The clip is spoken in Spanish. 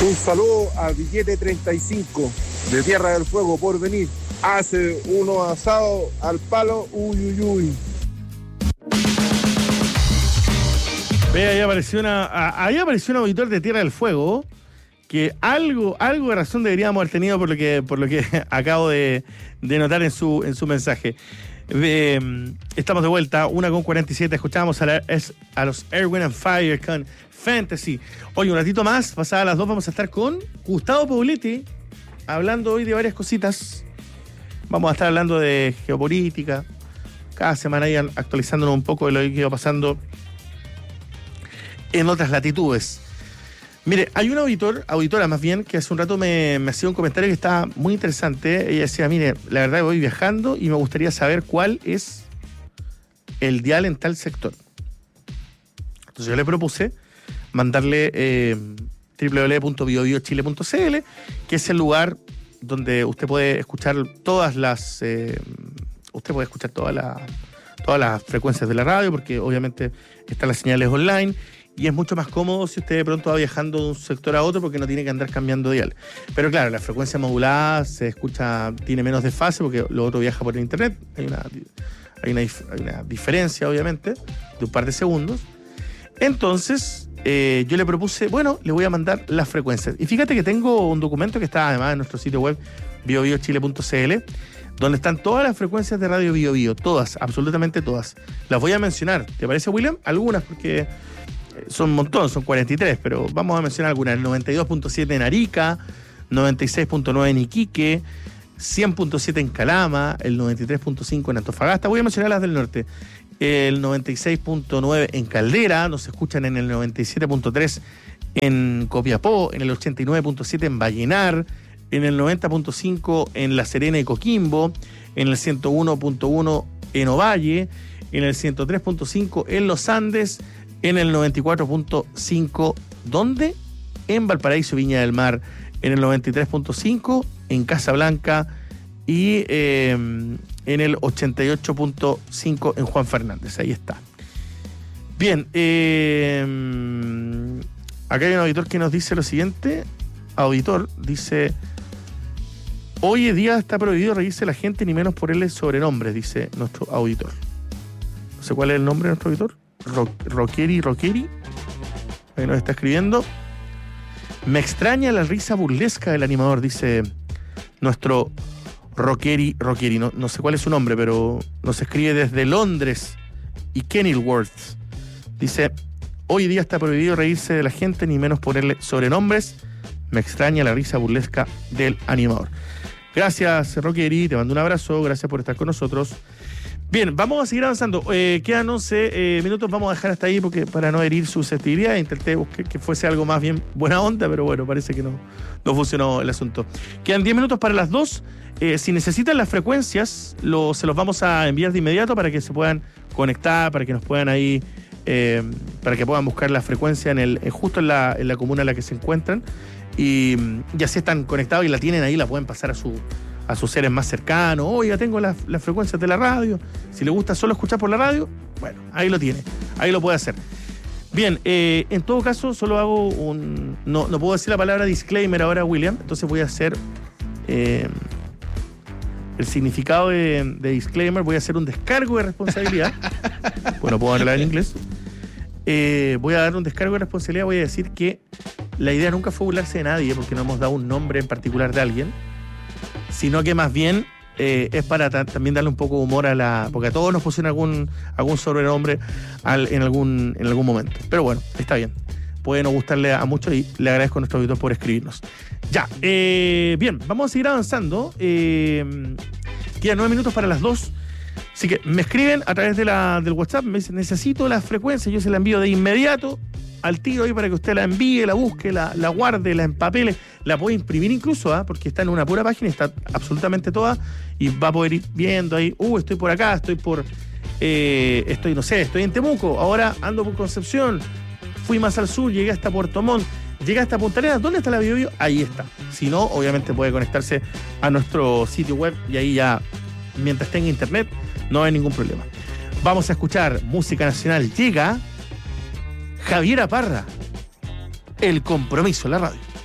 Un saludo a Billete 35 de Tierra del Fuego por venir. Hace unos asados al palo, uy, uy, uy. Ve, ahí apareció un auditor de Tierra del Fuego que algo de razón deberíamos haber tenido por lo que acabo de notar en su mensaje. Estamos de vuelta, 1:47, escuchábamos a los Earth, Wind and Fire con Fantasy. Oye, un ratito más, pasadas las 2, vamos a estar con Gustavo Pauletti, hablando hoy de varias cositas. Vamos a estar hablando de geopolítica, cada semana ahí actualizándonos un poco de lo que iba pasando en otras latitudes. Mire, hay una auditora más bien, que hace un rato me hacía un comentario que estaba muy interesante. Ella decía, mire, la verdad que voy viajando y me gustaría saber cuál es el dial en tal sector. Entonces yo le propuse mandarle www.biobiochile.cl, que es el lugar donde usted puede escuchar todas las frecuencias de la radio, porque obviamente están las señales online. Y es mucho más cómodo si usted de pronto va viajando de un sector a otro porque no tiene que andar cambiando dial. Pero claro, la frecuencia modulada se escucha, tiene menos desfase porque lo otro viaja por internet. Hay una diferencia, obviamente, de un par de segundos. Entonces, yo le propuse, bueno, le voy a mandar las frecuencias. Y fíjate que tengo un documento que está además en nuestro sitio web, biobiochile.cl, donde están todas las frecuencias de Radio Bio Bio, todas, absolutamente todas. Las voy a mencionar. ¿Te parece, William? Algunas, porque son un montón, son 43, pero vamos a mencionar algunas. El 92.7 en Arica, 96.9 en Iquique, 100.7 en Calama, el 93.5 en Antofagasta. Voy a mencionar las del norte. El 96.9 en Caldera, nos escuchan en el 97.3 en Copiapó, en el 89.7 en Vallenar, en el 90.5 en La Serena y Coquimbo, en el 101.1 en Ovalle, en el 103.5 en Los Andes, en el 94.5, ¿dónde? En Valparaíso, Viña del Mar, en el 93.5 en Casablanca y en el 88.5 en Juan Fernández. Ahí está. Bien, acá hay un auditor que nos dice lo siguiente. Auditor dice: hoy en día está prohibido reírse a la gente, ni menos ponerle sobrenombres, dice nuestro auditor. No sé cuál es el nombre de nuestro auditor. Rockeri, ahí nos está escribiendo. Me extraña la risa burlesca del animador, dice nuestro Rockeri. No sé cuál es su nombre, pero nos escribe desde Londres y Kenilworth. Dice: hoy día está prohibido reírse de la gente, ni menos ponerle sobrenombres. Me extraña la risa burlesca del animador. Gracias, Rockeri, te mando un abrazo, gracias por estar con nosotros. Bien, vamos a seguir avanzando. Quedan 11 minutos, vamos a dejar hasta ahí porque para no herir susceptibilidad. Intenté buscar que fuese algo más bien buena onda, pero bueno, parece que no funcionó el asunto. Quedan 10 minutos para las 2. Si necesitan las frecuencias, se los vamos a enviar de inmediato para que se puedan conectar, para que nos puedan ahí, para que puedan buscar la frecuencia justo en la comuna en la que se encuentran. Y así están conectados y la tienen ahí, la pueden pasar a sus seres más cercanos. Oiga, tengo las frecuencias de la radio. Si le gusta solo escuchar por la radio, bueno, ahí lo tiene, ahí lo puede hacer. Bien, en todo caso, solo hago no puedo decir la palabra disclaimer ahora, William, entonces voy a hacer el significado de disclaimer, voy a hacer un descargo de responsabilidad. Bueno, puedo hablar en inglés. Voy a dar un descargo de responsabilidad, voy a decir que la idea nunca fue burlarse de nadie, porque no hemos dado un nombre en particular de alguien, sino que más bien es para también darle un poco de humor porque a todos nos pusieron algún sobrenombre en algún momento. Pero bueno, está bien. Puede no gustarle a muchos y le agradezco a nuestro auditor por escribirnos. Ya, bien, vamos a seguir avanzando. Quedan 9 minutos para las 2. Así que me escriben a través del WhatsApp, me dicen: necesito la frecuencia, yo se la envío de inmediato al tiro ahí para que usted la envíe, la busque, la guarde, la empapele, la puede imprimir incluso, porque está en una pura página, está absolutamente toda, y va a poder ir viendo ahí, estoy por acá, estoy en Temuco, ahora ando por Concepción, fui más al sur, llegué hasta Puerto Montt, llegué hasta Punta Arenas, ¿dónde está la Bio Bio? Ahí está. Si no, obviamente puede conectarse a nuestro sitio web y ahí ya, mientras tenga internet, no hay ningún problema. Vamos a escuchar música nacional. Llega Javiera Parra, El Compromiso en la radio.